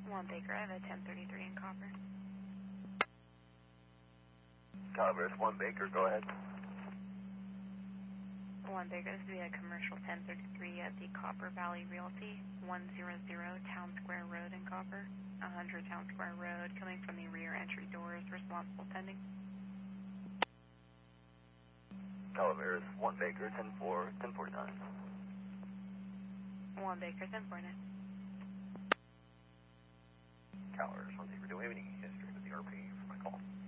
1 Baker, I have a 1033 in copper. Calaveras 1 Baker, go ahead. 1 Baker, this would be a commercial 1033 at the Copper Valley Realty, 100 Town Square Road in Copper, 100 Town Square Road, coming from the rear entry doors, responsible pending. Calaveras 1 Baker, 1049. 1 Baker, 1049. Calaveras 1 Baker, do we have any history with the RP for my call?